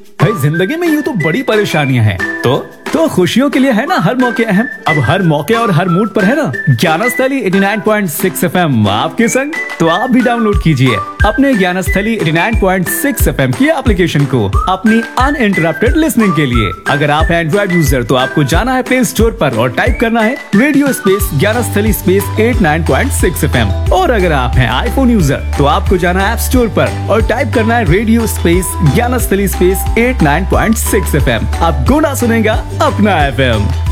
भाई जिंदगी में यूं तो बड़ी परेशानियां हैं, तो खुशियों के लिए है ना हर मौके अहम। अब हर मौके और हर मूड पर है ना ज्ञानस्थली 89.6 FM आपके संग। तो आप भी डाउनलोड कीजिए अपने ज्ञानस्थली 89.6 FM की एप्लीकेशन को अपनी अनइंटरप्टेड लिसनिंग के लिए। अगर आप हैं एंड्रॉइड यूजर तो आपको जाना है प्ले स्टोर पर और टाइप करना है radio space Gyansthali space 89.6 FM। और अगर आप हैं आईफोन यूजर तो आपको जाना है ऐप स्टोर पर और टाइप करना है radio space Gyansthali space 89.6 FM। आप गुना सुनेगा अपना FM।